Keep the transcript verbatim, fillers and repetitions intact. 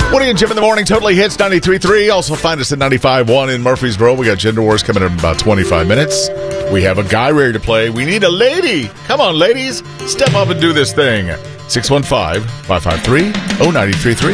Woody and Jim in the morning, totally hits ninety-three point three. Also find us at ninety-five point one in Murfreesboro. We got Gender Wars coming in about twenty-five minutes. We have a guy ready to play. We need a lady. Come on, ladies. Step up and do this thing. six one five, five five three, oh nine three three.